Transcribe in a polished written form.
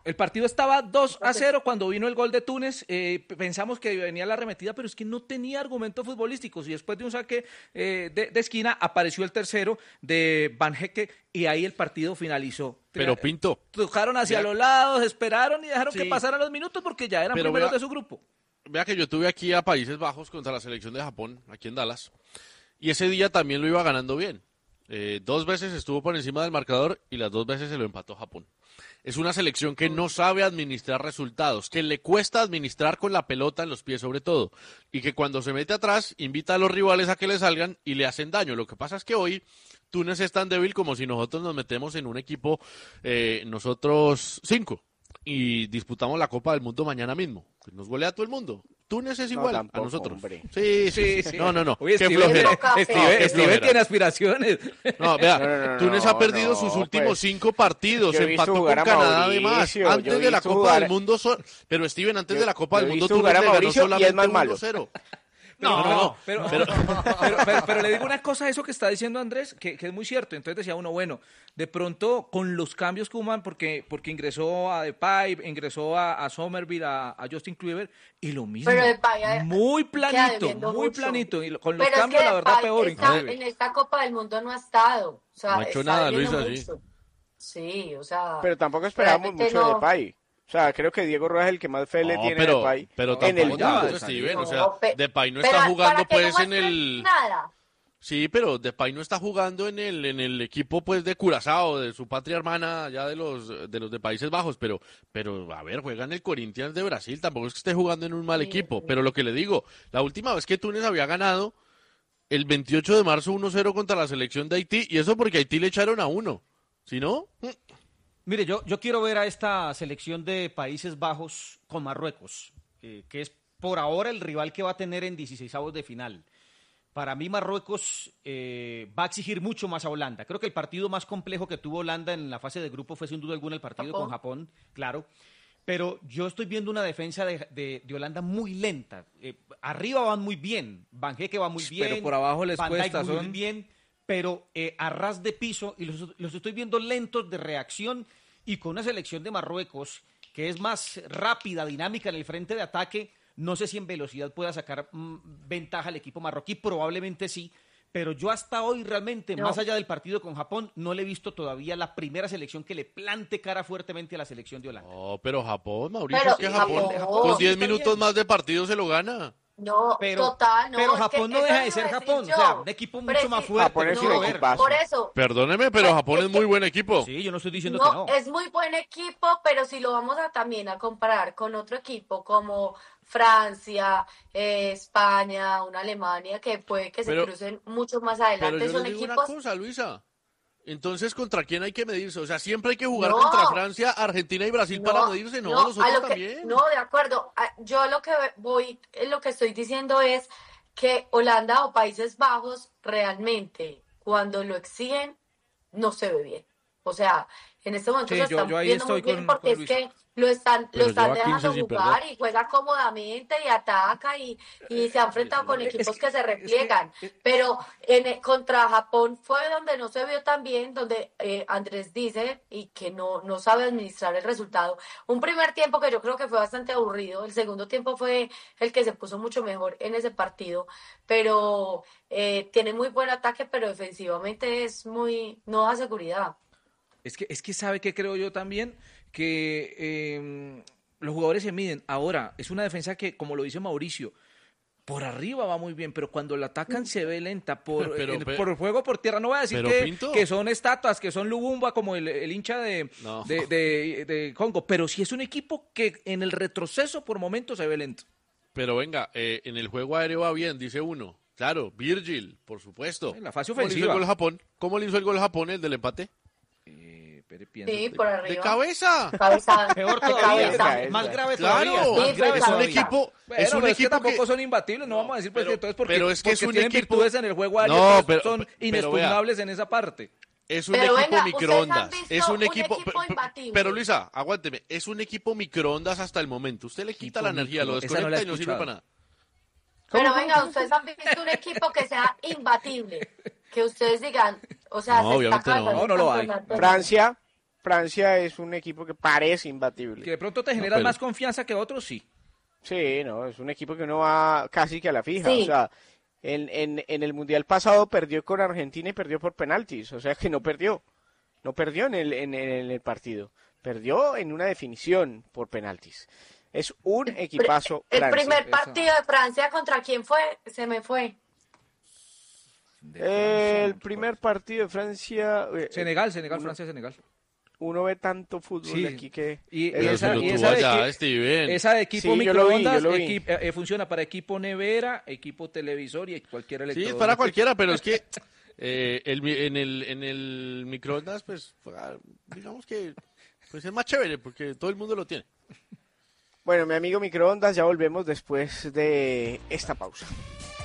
El partido estaba 2-0 cuando vino el gol de Túnez. Pensamos que venía la arremetida, pero es que no tenía argumentos futbolísticos. Y después de un saque de esquina apareció el tercero de Van Hecke y ahí el partido finalizó. Pero Pinto. Tocaron hacia vea, los lados, esperaron y dejaron sí, que pasaran los minutos porque ya eran pero primeros vea, de su grupo. vea que yo tuve aquí a Países Bajos contra la selección de Japón, aquí en Dallas. Y ese día también lo iba ganando bien. 2 veces estuvo por encima del marcador y las 2 veces se lo empató Japón. Es una selección que no sabe administrar resultados, que le cuesta administrar con la pelota en los pies sobre todo, y que cuando se mete atrás invita a los rivales a que le salgan y le hacen daño. Lo que pasa es que hoy Túnez es tan débil como si nosotros nos metemos en un equipo, nosotros 5, y disputamos la Copa del Mundo mañana mismo. Pues nos golea todo el mundo. Túnez es igual tampoco, a nosotros. hombre. Sí. No. Oye, Qué Steven, flojera. Steven Qué flojera. tiene aspiraciones. No, vea, No, Túnez ha perdido sus últimos pues, 5 partidos, yo he visto empató con jugar a Canadá además. Mauricio, yo Antes he de la visto Copa jugar- del Mundo, pero Steven, antes de la Copa yo del he Mundo visto Túnez jugar a le ganó Mauricio y es solamente más malo. 1-0. Pero le digo una cosa a eso que está diciendo Andrés, que es muy cierto. Entonces decía uno, bueno, de pronto con los cambios que hubo, porque ingresó a Depay, ingresó a Somerville, a Justin Kluivert, y lo mismo. Pero Depay muy queda planito, debiendo muy mucho. planito. Y con los Pero es cambios, que la verdad, Depay peor inclusive. en esta Copa del Mundo no ha estado. O sea, No ha hecho está nada, debiendo Luisa, mucho. Sí, o sea. Pero tampoco esperábamos realmente mucho de no. Depay. O sea, creo que Diego Rueda es el que más fe le tiene a Depay pero en el tampoco mundo. tanto, Steven, o sea, No, Depay no pero está jugando para que pues no en muestren el... nada. Sí, pero Depay no está jugando en el equipo pues de Curazao, de su patria hermana, ya de los de Países Bajos, pero a ver, juega en el Corinthians de Brasil, tampoco es que esté jugando en un mal equipo, pero lo que le digo, la última vez que Túnez había ganado el 28 de marzo 1-0 contra la selección de Haití, y eso porque a Haití le echaron a 1, ¿si no? Mire, yo quiero ver a esta selección de Países Bajos con Marruecos, que es por ahora el rival que va a tener en 16avos de final. Para mí Marruecos va a exigir mucho más a Holanda. Creo que el partido más complejo que tuvo Holanda en la fase de grupo fue sin duda alguna el partido con Japón, claro. Pero yo estoy viendo una defensa de Holanda muy lenta. Arriba van muy bien, Van Hecke va muy bien, Pero por abajo les Van Dijk cuesta, muy son... bien, pero a ras de piso, y los estoy viendo lentos de reacción, y con una selección de Marruecos que es más rápida, dinámica en el frente de ataque. No sé si en velocidad pueda sacar ventaja al equipo marroquí, probablemente sí, pero yo hasta hoy realmente, más allá del partido con Japón, no le he visto todavía la primera selección que le plante cara fuertemente a la selección de Holanda. No, pero Japón, Mauricio, Pero es que Japón Japón con sí 10 está minutos bien. más de partido se lo gana. No, Pero, total, no. pero es que Japón no eso deja de iba ser a decir Japón, yo. o sea, un equipo mucho más fuerte. Japón es no un quiero ver. equipazo. Por eso. Perdóneme, pero Pues, Japón es es muy que- buen equipo. Sí, yo no estoy diciendo No, que no. es muy buen equipo, pero si lo vamos a también a comparar con otro equipo como Francia, España, una Alemania, que puede que se Pero- crucen mucho más Pero adelante, yo son les digo una equipos. cosa, Luisa. Entonces, ¿contra quién hay que medirse? O sea, siempre hay que jugar No. contra Francia, Argentina y Brasil para medirse, ¿no? a Nosotros lo que, también. no, de acuerdo. Yo lo que voy, lo que estoy diciendo es que Holanda o Países Bajos realmente, cuando lo exigen, no se ve bien. O sea, en este momento Sí, lo yo están ahí viendo muy estoy bien con porque es Luis. que lo están Pero lleva dejando 15 sin jugar perder. y juega cómodamente y ataca y se ha enfrentado con equipos que se repliegan. Pero contra Japón fue donde no se vio tan bien, donde Andrés dice y que no sabe administrar el resultado. Un primer tiempo que yo creo que fue bastante aburrido, el segundo tiempo fue el que se puso mucho mejor en ese partido, pero tiene muy buen ataque, pero defensivamente no da seguridad. Es que sabe que creo yo también que los jugadores se miden. Ahora, es una defensa que, como lo dice Mauricio, por arriba va muy bien, pero cuando la atacan se ve lenta por el juego por tierra. No voy a decir que son estatuas, que son Lubumba como el hincha No. de Congo, pero sí es un equipo que en el retroceso por momentos se ve lento. Pero venga, en el juego aéreo va bien, dice uno. Claro, Virgil, por supuesto. En la fase ¿Cómo le hizo el ofensiva. gol Japón? ¿Cómo le hizo el gol Japón, el del empate? Sí, por arriba. ¡De cabeza! Peor De todavía, cabeza. más grave Claro, todavía. Sí, Más grave es un todavía. equipo... Bueno, es un pero es que equipo tampoco son imbatibles, no vamos a decir pues, pero- que entonces porque, pero es que porque es un tienen equipo- virtudes en el juego aéreo, No, entonces pero- son pero vea. inexpugnables en esa parte. Es un Pero equipo venga, microondas. ustedes han visto Es un un equipo. equipo imbatible. Pero Luisa, aguánteme. Es un equipo microondas hasta el momento. Usted le quita Equipo la energía, lo micro- esa no la desconecta he y no sirve escuchado. para nada. Pero venga, ustedes han visto un equipo que sea imbatible, que ustedes digan, o sea, No, se obviamente está no. ganando No lo hay. el campeonato. Francia, Francia es un equipo que parece imbatible. Que de pronto te genera más confianza que otros, sí. Sí, no, es un equipo que uno va casi que a la fija. Sí. O sea, en el Mundial pasado perdió con Argentina y perdió por penaltis. O sea que no perdió. No perdió en el partido. Perdió en una definición por penaltis. Es un equipazo. El Francia. primer partido de Francia, ¿contra quién fue? Se me fue. El primer partido de Francia. Senegal, Francia, Senegal. Uno ve tanto fútbol aquí que... esa de equipo microondas funciona para equipo nevera, equipo televisor y cualquier electrónico. Sí, para cualquiera, pero es que en el microondas, pues, digamos que pues es más chévere porque todo el mundo lo tiene. Bueno, mi amigo microondas, ya volvemos después de esta pausa.